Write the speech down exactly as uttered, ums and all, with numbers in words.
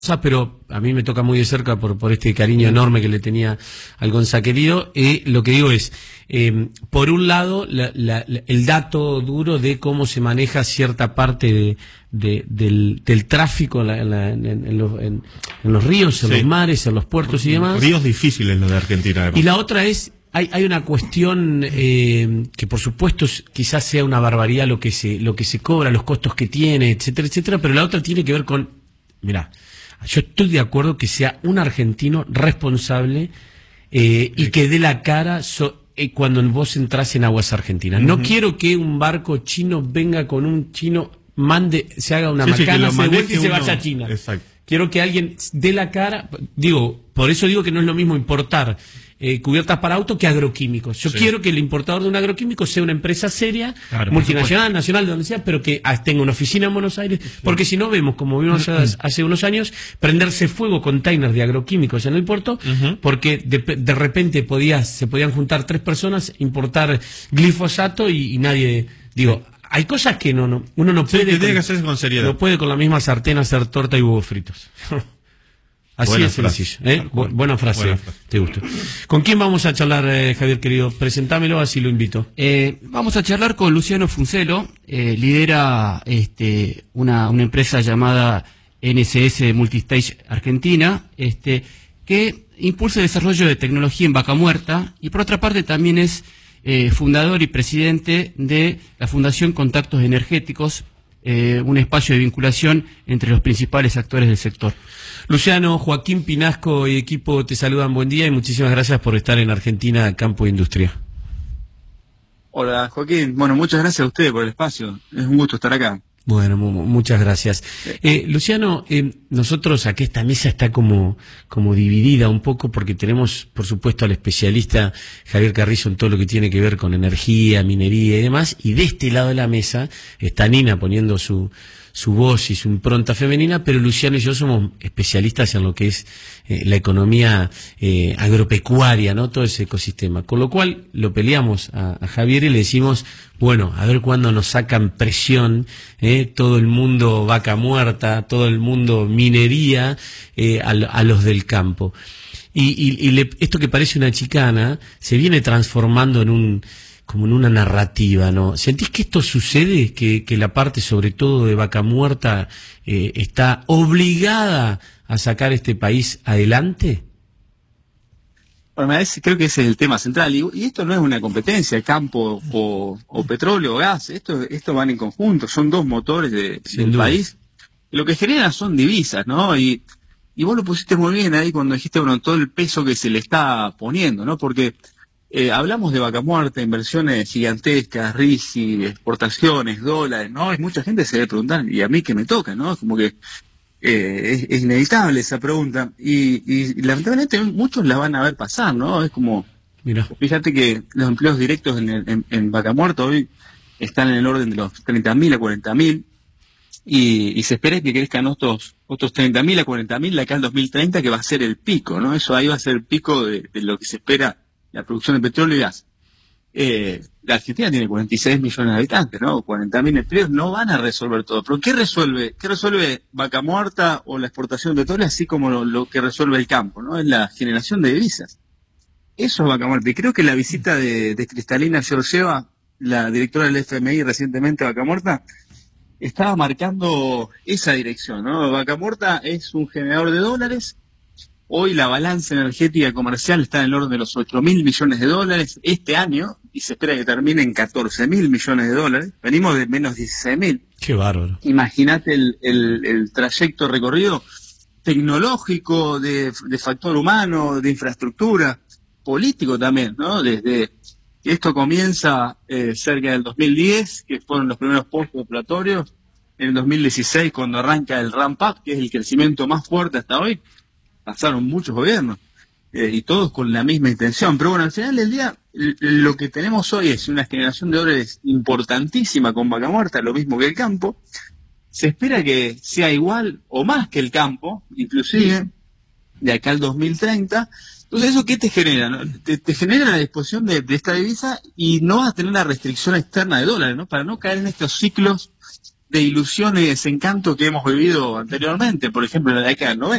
pero a mí me toca muy de cerca por, por este cariño enorme que le tenía al Gonza querido. Eh, lo que digo es, eh, por un lado, la, la, la, el dato duro de cómo se maneja cierta parte de, de, del, del tráfico en, la, en, la, en, en, los, en, en los ríos, en sí. los mares, en los puertos y demás. Ríos difíciles los de Argentina, además. Y la otra es, hay, hay una cuestión eh, que por supuesto quizás sea una barbaridad lo que se, lo que se cobra, los costos que tiene, etcétera, etcétera, pero la otra tiene que ver con, mirá, yo estoy de acuerdo que sea un argentino responsable eh, y que dé la cara so, eh, cuando vos entrás en aguas argentinas. No uh-huh. quiero que un barco chino venga con un chino, mande, se haga una sí, macana, sí, se vuelva y uno... se vaya a China. Exacto. Quiero que alguien dé la cara, digo, por eso digo que no es lo mismo importar eh, cubiertas para auto que agroquímicos. Yo sí. quiero que el importador de un agroquímico sea una empresa seria, claro, multinacional, nacional, de donde sea, pero que tenga una oficina en Buenos Aires, porque si no vemos, como vimos hace unos años, prenderse fuego containers de agroquímicos en el puerto, uh-huh. porque de, de repente podías, se podían juntar tres personas, importar glifosato y, y nadie, digo... Hay cosas que no, no uno no puede, sí, que tiene que hacerse con seriedad. No puede con la misma sartén hacer torta y huevos fritos. Así buena es sencillo. ¿eh? Bu buena frase, buena frase. Te gusta. ¿Con quién vamos a charlar, eh, Javier querido? Presentámelo, así lo invito. Eh, vamos a charlar con Luciano Funcelo, eh, lidera este, una, una empresa llamada N S S Multistage Argentina, este, que impulsa el desarrollo de tecnología en Vaca Muerta, y por otra parte también es Eh, fundador y presidente de la Fundación Contactos Energéticos, eh, un espacio de vinculación entre los principales actores del sector. Luciano, Joaquín Pinasco y equipo te saludan, buen día y muchísimas gracias por estar en Argentina, Campo e Industria. Hola Joaquín, bueno, muchas gracias a ustedes por el espacio, es un gusto estar acá. Bueno, muchas gracias. Eh, Luciano, eh, nosotros aquí esta mesa está como, como dividida un poco porque tenemos, por supuesto, al especialista Javier Carrizo en todo lo que tiene que ver con energía, minería y demás, y de este lado de la mesa está Nina poniendo su, su voz y su impronta femenina, pero Luciano y yo somos especialistas en lo que es eh, la economía eh, agropecuaria, ¿no? Todo ese ecosistema. Con lo cual lo peleamos a, a Javier y le decimos, bueno, a ver cuándo nos sacan presión, eh, todo el mundo vaca muerta, todo el mundo minería, eh, a, a los del campo. Y, y, y le, esto que parece una chicana se viene transformando en un... como en una narrativa, ¿no? ¿Sentís que esto sucede? ¿Que, que la parte, sobre todo, de Vaca Muerta eh, está obligada a sacar este país adelante? Bueno, creo que ese es el tema central. Y, y esto no es una competencia, campo o, o petróleo o gas. Esto, esto van en conjunto. Son dos motores de, del duda. país. Y lo que genera son divisas, ¿no? Y, y vos lo pusiste muy bien ahí cuando dijiste, bueno, todo el peso que se le está poniendo, ¿no? Porque... Eh, hablamos de Vaca Muerta, inversiones gigantescas, RISI, exportaciones, dólares, ¿no? Hay mucha gente que se debe preguntar, ¿y a mí qué me toca, no? Como que eh, es, es inevitable esa pregunta. Y, y lamentablemente muchos la van a ver pasar, ¿no? Es como, Mira. Fíjate que los empleos directos en, el, en, en Vaca Muerta hoy están en el orden de los treinta mil a cuarenta mil, y, y se espera que crezcan otros, otros treinta mil a cuarenta mil acá en dos mil treinta, que va a ser el pico, ¿no? Eso ahí va a ser el pico de, de lo que se espera la producción de petróleo y gas. Eh, la Argentina tiene cuarenta y seis millones de habitantes, ¿no? cuarenta mil empleos no van a resolver todo. Pero ¿qué resuelve? ¿Qué resuelve Vaca Muerta o la exportación de petróleo, así como lo, lo que resuelve el campo, ¿no? Es la generación de divisas. Eso es Vaca Muerta. Y creo que la visita de, de Cristalina Georgieva, la directora del F M I recientemente a Vaca Muerta, estaba marcando esa dirección, ¿no? Vaca Muerta es un generador de dólares. Hoy la balanza energética comercial está en el orden de los ocho mil millones de dólares este año, y se espera que termine en catorce mil millones de dólares. Venimos de menos dieciséis mil. Qué bárbaro. Imagínate el, el, el trayecto recorrido tecnológico, de, de factor humano, de infraestructura, político también, ¿no? Desde que esto comienza eh, cerca del dos mil diez, que fueron los primeros postos operatorios, en el dos mil dieciséis cuando arranca el ramp-up, que es el crecimiento más fuerte hasta hoy. Pasaron muchos gobiernos, eh, y todos con la misma intención. Pero bueno, al final del día, lo que tenemos hoy es una generación de dólares importantísima con Vaca Muerta, lo mismo que el campo. Se espera que sea igual o más que el campo, inclusive, de acá al dos mil treinta. Entonces, ¿eso qué te genera? ¿No? Te, te genera la disposición de, de esta divisa, y no vas a tener una restricción externa de dólares, ¿no? Para no caer en estos ciclos de ilusión y desencanto que hemos vivido anteriormente, por ejemplo en la década del noventa.